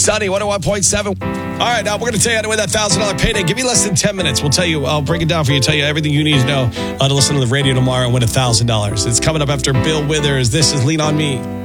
Sunny, 101.7. All right, now we're going to tell you how to win that $1,000 payday. Give me less than 10 minutes. I'll break it down for you, tell you everything you need to know to listen to the radio tomorrow and win $1,000. It's coming up after Bill Withers. This is Lean On Me.